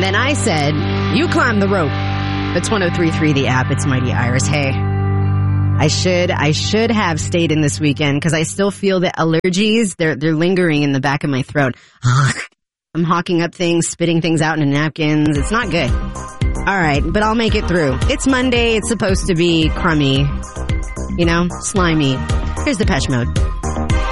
And I said, you climb the rope. It's 103.3 the app. It's Mighty Iris. Hey, I should have stayed in this weekend because I still feel the allergies. They're lingering in the back of my throat. I'm hawking up things, spitting things out into napkins. It's not good. All right, but I'll make it through. It's Monday. It's supposed to be crummy, slimy. Here's Depeche Mode.